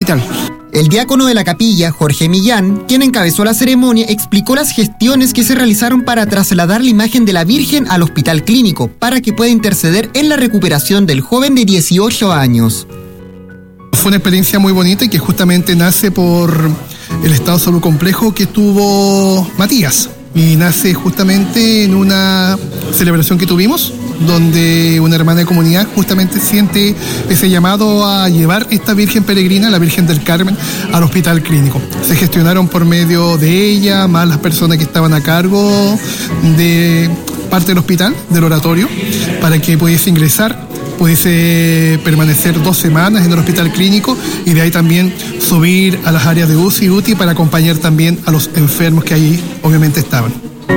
hospital. El diácono de la capilla, Jorge Millán, quien encabezó la ceremonia, explicó las gestiones que se realizaron para trasladar la imagen de la Virgen al hospital clínico, para que pueda interceder en la recuperación del joven de 18 años. Fue una experiencia muy bonita y que justamente nace por el estado de salud complejo que tuvo Matías. Y nace justamente en una celebración que tuvimos, donde una hermana de comunidad justamente siente ese llamado a llevar esta Virgen peregrina, la Virgen del Carmen, al hospital clínico. Se gestionaron por medio de ella, más las personas que estaban a cargo de parte del hospital, del oratorio, para que pudiese ingresar, pudiese permanecer 2 semanas en el hospital clínico y de ahí también subir a las áreas de UCI y UTI para acompañar también a los enfermos que ahí obviamente estaban.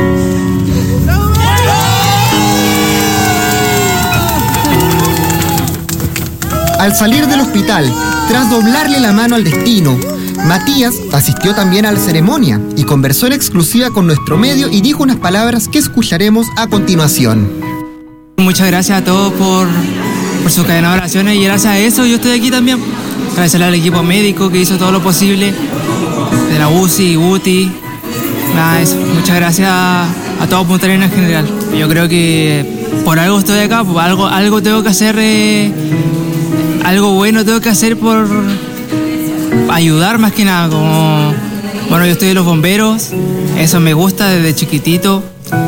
Al salir del hospital, tras doblarle la mano al destino, Matías asistió también a la ceremonia y conversó en exclusiva con nuestro medio y dijo unas palabras que escucharemos a continuación. Muchas gracias a todos por su cadena de oraciones y gracias a eso yo estoy aquí también. Agradecerle al equipo médico que hizo todo lo posible, de la UCI, UTI, nada, eso. Muchas gracias a todos Punta Arenas en general. Yo creo que por algo estoy acá, por algo tengo que hacer, algo bueno tengo que hacer por ayudar más que nada. Como, bueno, yo estoy en los bomberos, eso me gusta desde chiquitito.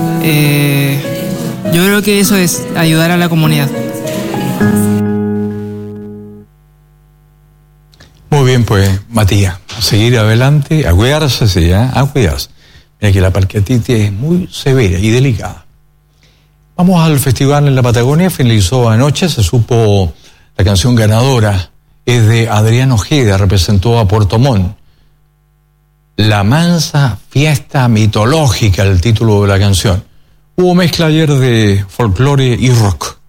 Yo creo que eso es ayudar a la comunidad. Muy bien, pues, Matías, a seguir adelante, a cuidarse, sí, a cuidarse. Mira que la pancreatitis es muy severa y delicada. Vamos al festival en la Patagonia, finalizó anoche, se supo la canción ganadora, es de Adrián Ojeda, representó a Puerto Montt. La mansa fiesta mitológica, el título de la canción. Hubo mezcla ayer de folclore y rock.